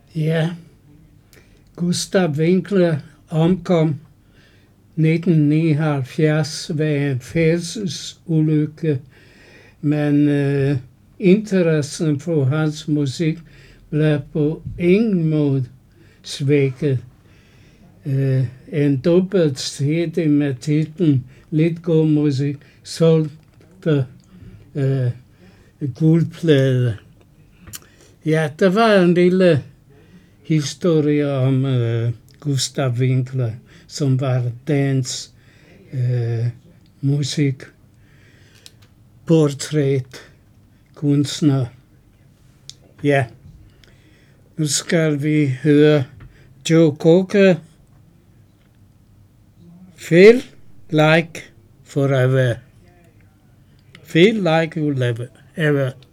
Ja, Gustav Winkler omkom 1979 ved en færdselsulykke, men interessen for hans musik blev på ingen måde svækket. En dobbelt CD med titlen Lidt god musik solgte guldplade. Ja, der var en lille historie om Gustav Winkler, som var dagens musikportrætkunstner. Ja, nu skal vi høre Joe Cocker, Feel Like Forever. Feel like you'll never ever.